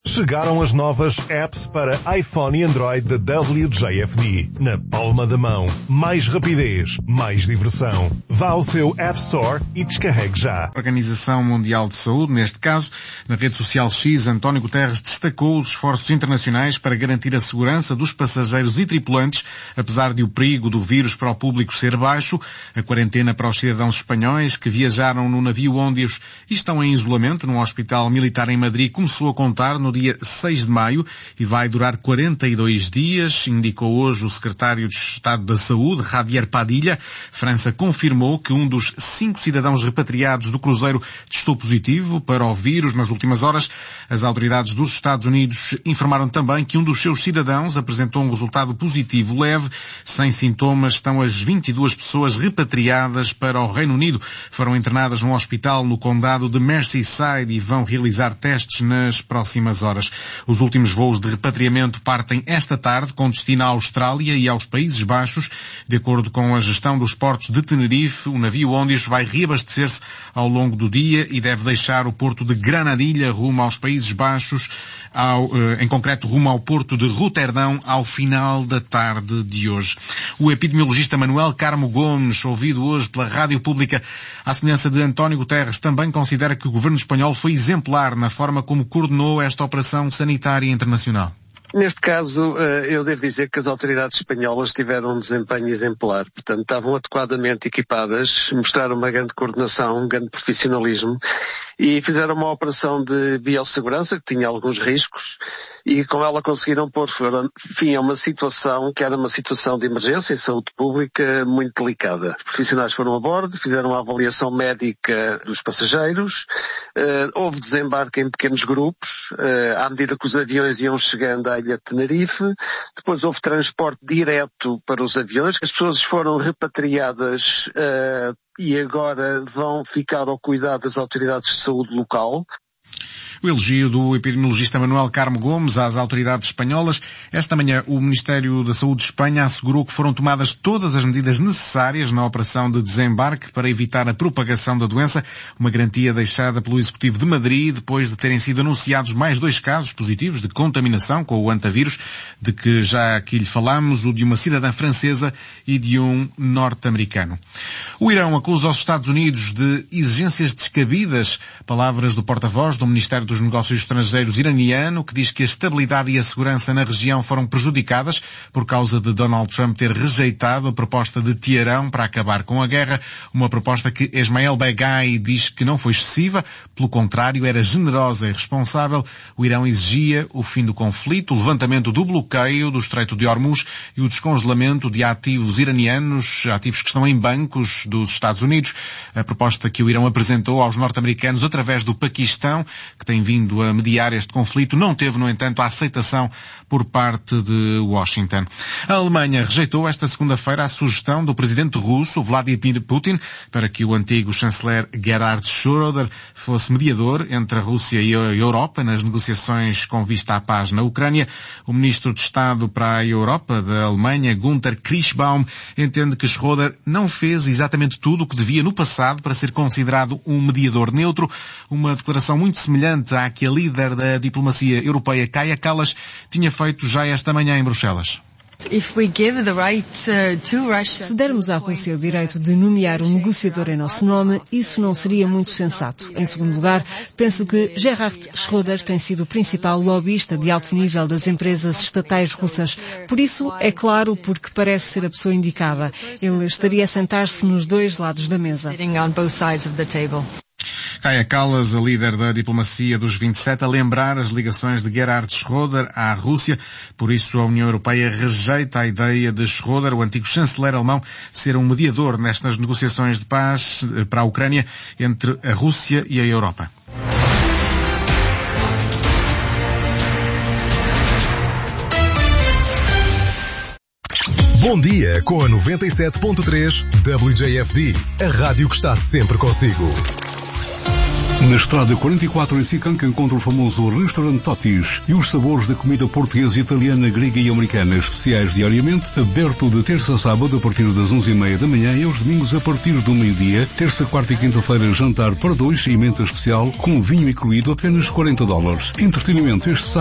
Chegaram as novas apps para iPhone e Android da WJFD. Na palma da mão. Mais rapidez, mais diversão. Vá ao seu App Store e descarregue já. A Organização Mundial de Saúde, neste caso, na rede social X, António Guterres destacou os esforços internacionais para garantir a segurança dos passageiros e tripulantes, apesar de o perigo do vírus para o público ser baixo. A quarentena para os cidadãos espanhóis que viajaram no navio Ondios e estão em isolamento num hospital militar em Madrid começou a contar no dia 6 de maio e vai durar 42 dias, indicou hoje o secretário de Estado da Saúde, Javier Padilla. França confirmou que um dos 5 cidadãos repatriados do cruzeiro testou positivo para o vírus nas últimas horas. As autoridades dos Estados Unidos informaram também que um dos seus cidadãos apresentou um resultado positivo leve. Sem sintomas estão as 22 pessoas repatriadas para o Reino Unido. Foram internadas num hospital no condado de Merseyside e vão realizar testes nas próximas horas. Os últimos voos de repatriamento partem esta tarde com destino à Austrália e aos Países Baixos. De acordo com a gestão dos portos de Tenerife, o navio Ondios vai reabastecer-se ao longo do dia e deve deixar o porto de Granadilha rumo aos Países Baixos, em concreto rumo ao porto de Roterdão ao final da tarde de hoje. O epidemiologista Manuel Carmo Gomes, ouvido hoje pela Rádio Pública, à semelhança de António Guterres, também considera que o governo espanhol foi exemplar na forma como coordenou esta operação sanitária internacional. Neste caso, eu devo dizer que as autoridades espanholas tiveram um desempenho exemplar. Portanto, estavam adequadamente equipadas, mostraram uma grande coordenação, um grande profissionalismo e fizeram uma operação de biossegurança que tinha alguns riscos e com ela conseguiram pôr fim a uma situação que era uma situação de emergência e saúde pública muito delicada. Os profissionais foram a bordo, fizeram a avaliação médica dos passageiros, houve desembarque em pequenos grupos, à medida que os aviões iam chegando à ilha de Tenerife, depois houve transporte direto para os aviões, as pessoas foram repatriadas e agora vão ficar ao cuidado das autoridades de saúde local. O elogio do epidemiologista Manuel Carmo Gomes às autoridades espanholas. Esta manhã, o Ministério da Saúde de Espanha assegurou que foram tomadas todas as medidas necessárias na operação de desembarque para evitar a propagação da doença, uma garantia deixada pelo Executivo de Madrid depois de terem sido anunciados mais 2 casos positivos de contaminação com o antavírus, de que já aqui lhe falámos, o de uma cidadã francesa e de um norte-americano. O Irão acusa os Estados Unidos de exigências descabidas, palavras do porta-voz do Ministério dos Negócios Estrangeiros iraniano, que diz que a estabilidade e a segurança na região foram prejudicadas por causa de Donald Trump ter rejeitado a proposta de Teherão para acabar com a guerra, uma proposta que Esmail Beghai diz que não foi excessiva, pelo contrário, era generosa e responsável. O Irão exigia o fim do conflito, o levantamento do bloqueio do Estreito de Hormuz e o descongelamento de ativos iranianos, ativos que estão em bancos dos Estados Unidos. A proposta que o Irão apresentou aos norte-americanos através do Paquistão, que tem vindo a mediar este conflito, não teve, no entanto, a aceitação por parte de Washington. A Alemanha rejeitou esta segunda-feira a sugestão do presidente russo, Vladimir Putin, para que o antigo chanceler Gerhard Schröder fosse mediador entre a Rússia e a Europa nas negociações com vista à paz na Ucrânia. O ministro de Estado para a Europa da Alemanha, Günther Kirschbaum, entende que Schröder não fez exatamente tudo o que devia no passado para ser considerado um mediador neutro, uma declaração muito semelhante à que a líder da diplomacia europeia, Kaja Kallas, tinha feito já esta manhã em Bruxelas. Se dermos à Rússia o direito de nomear um negociador em nosso nome, isso não seria muito sensato. Em segundo lugar, penso que Gerhard Schröder tem sido o principal lobbyista de alto nível das empresas estatais russas. Por isso, é claro, porque parece ser a pessoa indicada. Ele estaria a sentar-se nos 2 lados da mesa. Kaja Kallas, a líder da diplomacia dos 27, a lembrar as ligações de Gerhard Schröder à Rússia. Por isso, a União Europeia rejeita a ideia de Schröder, o antigo chanceler alemão, ser um mediador nestas negociações de paz para a Ucrânia entre a Rússia e a Europa. Bom dia com a 97.3 WJFD, a rádio que está sempre consigo. Na Estrada 44 em Sicanca encontra o famoso restaurante Totis e os sabores da comida portuguesa, italiana, grega e americana, especiais diariamente, aberto de terça a sábado a partir das 11h30 da manhã e aos domingos a partir do meio-dia, terça, quarta e quinta-feira jantar para dois e menta especial com vinho incluído apenas $40. Entretenimento este sábado